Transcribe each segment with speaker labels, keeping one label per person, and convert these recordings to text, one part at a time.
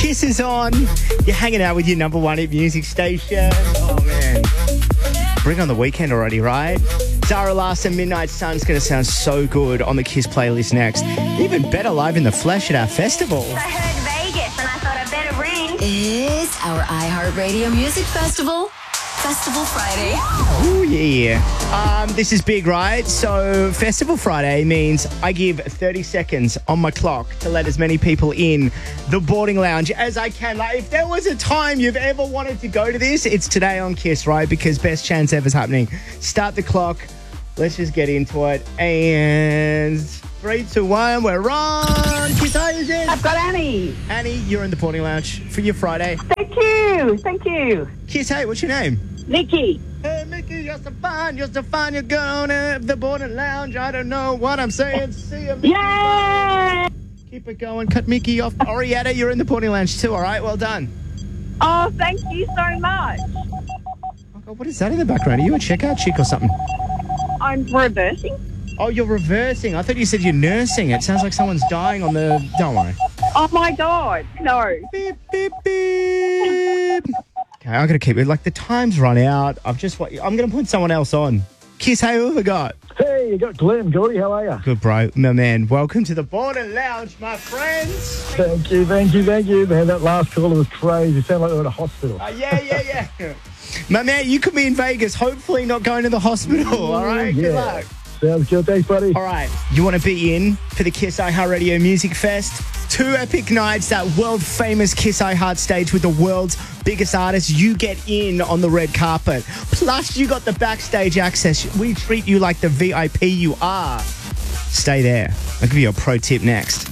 Speaker 1: Kiss is on. You're hanging out with your number one hit music station. Oh, man. Bring on the weekend already, right? Zara Larsson, Midnight Sun's going to sound so good on the Kiss playlist next. Even better live in the flesh at our festival.
Speaker 2: I heard Vegas and I thought I'd better ring.
Speaker 3: It's our iHeartRadio Music Festival. Festival Friday.
Speaker 1: Oh, yeah. This is big, right? So Festival Friday means I give 30 seconds on my clock to let as many people in the boarding lounge as I can. Like, if there was a time you've ever wanted to go to this, it's today on Kiss, right? Because best chance ever's happening. Start the clock. Let's just get into it. And 3, 2, 1, we're on. Kiss, how is it?
Speaker 4: I've got Annie.
Speaker 1: Annie, you're in the boarding lounge for your Friday.
Speaker 4: Thank you. Thank you.
Speaker 1: Kiss, hey, what's your name?
Speaker 4: Nikki.
Speaker 1: Hey, Mickey, you're so fine, you're going to the boarding lounge. I don't know what I'm saying. See you, Mickey.
Speaker 4: Yay!
Speaker 1: Keep it going. Cut Mickey off. Orietta, you're in the boarding lounge too, all right? Well done.
Speaker 4: Oh, thank you so much.
Speaker 1: Oh, God, what is that in the background? Are you a checkout chick or something?
Speaker 4: I'm reversing.
Speaker 1: Oh, you're reversing. I thought you said you're nursing. It sounds like someone's dying on the... Don't worry.
Speaker 4: Oh, my God. No.
Speaker 1: Beep, beep, beep. Okay, I'm going to keep it. Like, the time's run out. I'm going to put someone else on. Kiss, hey, who have we got?
Speaker 5: Hey, you got Glenn. Gordy, how are you?
Speaker 1: Good, bro. My man. Welcome to the boarding lounge, my friends.
Speaker 5: Thank you. Man, that last caller was crazy. You sound like they were in a hospital.
Speaker 1: Yeah. My man, you could be in Vegas, hopefully not going to the hospital, all right?
Speaker 5: Yeah.
Speaker 1: Good luck.
Speaker 5: Sounds good. Thanks, buddy.
Speaker 1: All right. You want to be in for the Kiss iHeartRadio Music Fest? 2 epic nights, that world-famous Kiss iHeart stage with the world's biggest artists. You get in on the red carpet. Plus, you got the backstage access. We treat you like the VIP you are. Stay there. I'll give you a pro tip next.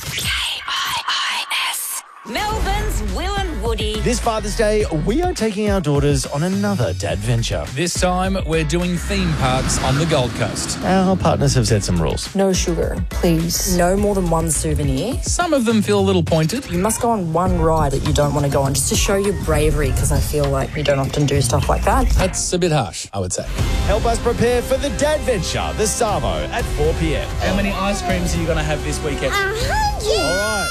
Speaker 3: KIIS.
Speaker 6: Melbourne's Will and Woody.
Speaker 7: This Father's Day, we are taking our daughters on another dad venture.
Speaker 8: This time, we're doing theme parks on the Gold Coast.
Speaker 7: Our partners have set some rules.
Speaker 9: No sugar, please. No more than one souvenir.
Speaker 8: Some of them feel a little pointed.
Speaker 9: You must go on one ride that you don't want to go on just to show your bravery, because I feel like you don't often do stuff like that.
Speaker 8: That's a bit harsh, I would say.
Speaker 7: Help us prepare for the dad venture, the Savo, at 4 p.m.
Speaker 8: How many ice creams are you going to have this weekend?
Speaker 6: 100.
Speaker 7: All right.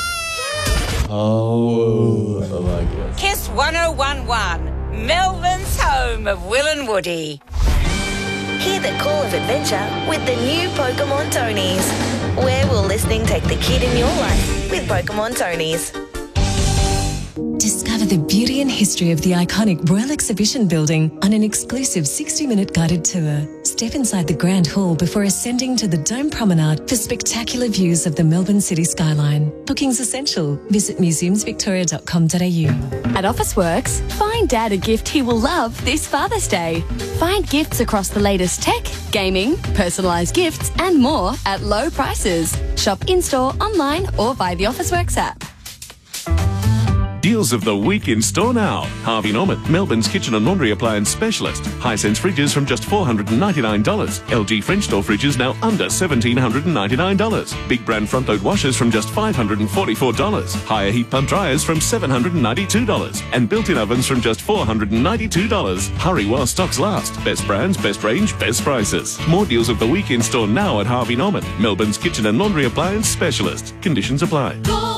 Speaker 7: Oh my God.
Speaker 6: Kiss 1011, Melbourne's home of Will and Woody.
Speaker 10: Hear the call of adventure with the new Pokemon Tonys. Where will listening take the kid in your life with Pokemon Tonys?
Speaker 11: Discover the beauty and history of the iconic Royal Exhibition Building on an exclusive 60-minute guided tour. Step inside the Grand Hall before ascending to the Dome Promenade for spectacular views of the Melbourne city skyline. Bookings essential. Visit museumsvictoria.com.au.
Speaker 12: At Officeworks, find Dad a gift he will love this Father's Day. Find gifts across the latest tech, gaming, personalised gifts and more at low prices. Shop in-store, online or via the Officeworks app.
Speaker 13: Deals of the week in store now. Harvey Norman, Melbourne's kitchen and laundry appliance specialist. Hisense fridges from just $499. LG French door fridges now under $1,799. Big brand front load washers from just $544. Higher heat pump dryers from $792. And built-in ovens from just $492. Hurry while stocks last. Best brands, best range, best prices. More deals of the week in store now at Harvey Norman, Melbourne's kitchen and laundry appliance specialist. Conditions apply.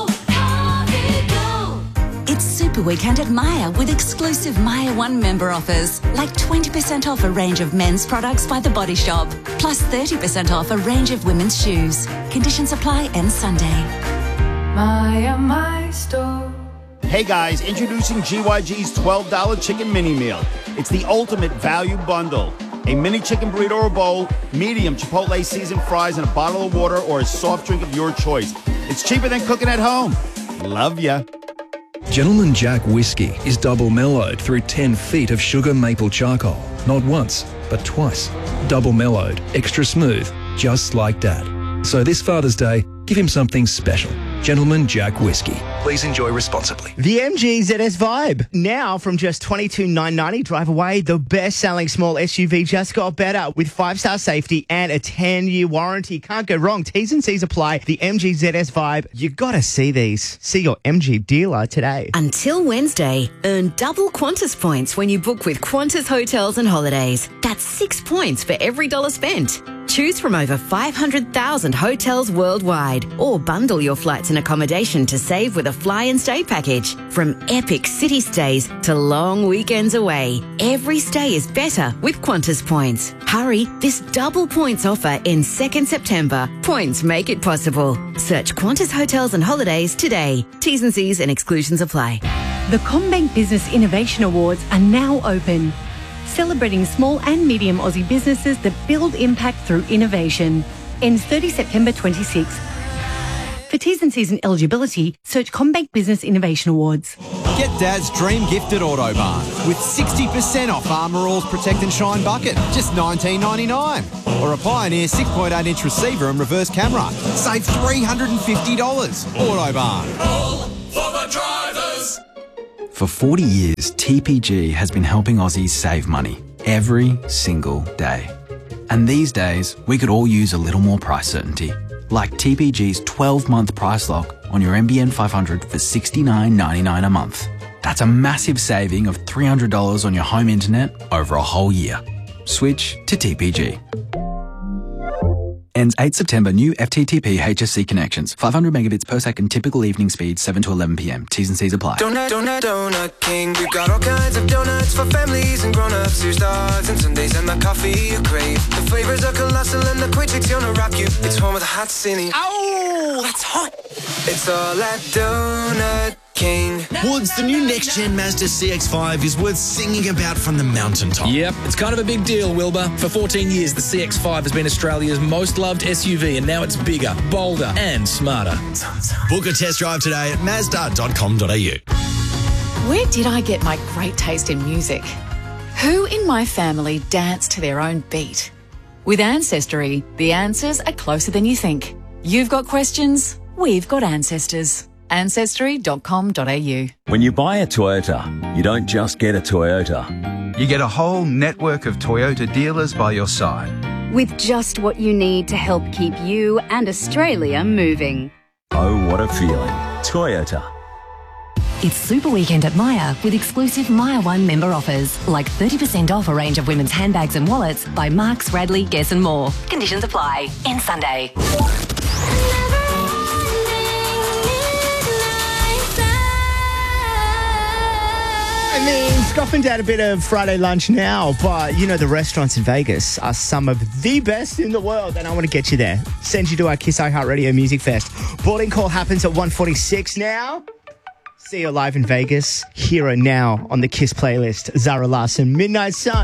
Speaker 3: It's Super Weekend at Myer with exclusive Myer One member offers, like 20% off a range of men's products by The Body Shop, plus 30% off a range of women's shoes. Conditions apply end Sunday.
Speaker 14: Myer, my store.
Speaker 15: Hey guys, introducing GYG's $12 chicken mini meal. It's the ultimate value bundle. A mini chicken burrito or bowl, medium Chipotle seasoned fries, and a bottle of water or a soft drink of your choice. It's cheaper than cooking at home. Love ya.
Speaker 16: Gentleman Jack Whiskey is double mellowed through 10 feet of sugar maple charcoal. Not once, but twice. Double mellowed, extra smooth, just like Dad. So this Father's Day, give him something special. Gentleman Jack Whiskey. Please enjoy responsibly.
Speaker 1: The MG ZS Vibe. Now from just $22,990, drive away. The best-selling small SUV just got better with 5-star safety and a 10-year warranty. Can't go wrong. T's and C's apply. The MG ZS Vibe. You got to see these. See your MG dealer today.
Speaker 3: Until Wednesday, earn double Qantas points when you book with Qantas Hotels and Holidays. That's 6 points for every $1 spent.
Speaker 17: Choose from over 500,000 hotels worldwide, or bundle your flights and accommodation to save with a fly and stay package. From epic city stays to long weekends away, every stay is better with Qantas points. Hurry, this double points offer ends 2nd September. Points make it possible. Search Qantas Hotels and Holidays today. T's and C's and exclusions apply.
Speaker 18: The CommBank Business Innovation Awards are now open, celebrating small and medium Aussie businesses that build impact through innovation. Ends 30 September 26. For T's and C's and eligibility, search CommBank Business Innovation Awards.
Speaker 19: Get Dad's dream gift at Autobarn with 60% off Armour All's Protect and Shine bucket, just $19.99. Or a Pioneer 6.8-inch receiver and reverse camera. Save $350. Autobarn.
Speaker 20: All for the drivers.
Speaker 21: For 40 years, TPG has been helping Aussies save money every single day. And these days, we could all use a little more price certainty. Like TPG's 12-month price lock on your NBN 500 for $69.99 a month. That's a massive saving of $300 on your home internet over a whole year. Switch to TPG. Ends 8 September. New FTTP HSC connections. 500 megabits per second. Typical evening speed 7 to 11 p.m. T's and C's apply.
Speaker 22: Donut King. We've got all kinds of donuts for families and grown-ups. Here's dogs and Sundays and the coffee you crave. The flavors are colossal and the quick chick's gonna rock you. It's home with a hot cine. Ow, that's hot. It's all at Donut King.
Speaker 23: Woods, the new next-gen Mazda CX-5 is worth singing about from the mountaintop.
Speaker 8: Yep, it's kind of a big deal, Wilbur. For 14 years, the CX-5 has been Australia's most loved SUV, and now it's bigger, bolder and smarter.
Speaker 23: Book a test drive today at Mazda.com.au.
Speaker 24: Where did I get my great taste in music? Who in my family danced to their own beat? With Ancestry, the answers are closer than you think. You've got questions, we've got ancestors. Ancestry.com.au.
Speaker 25: When you buy a Toyota, you don't just get a Toyota.
Speaker 26: You get a whole network of Toyota dealers by your side.
Speaker 27: With just what you need to help keep you and Australia moving.
Speaker 25: Oh, what a feeling. Toyota.
Speaker 11: It's Super Weekend at Myer with exclusive Myer One member offers, like 30% off a range of women's handbags and wallets by Marks, Radley, Guess and more. Conditions apply. End Sunday.
Speaker 1: I mean, Scoffin had a bit of Friday lunch now, but you know the restaurants in Vegas are some of the best in the world, and I want to get you there. Send you to our Kiss iHeartRadio Music Fest. Boarding call happens at 1:46 now. See you live in Vegas. Hero now on the Kiss playlist. Zara Larsson, Midnight Sun.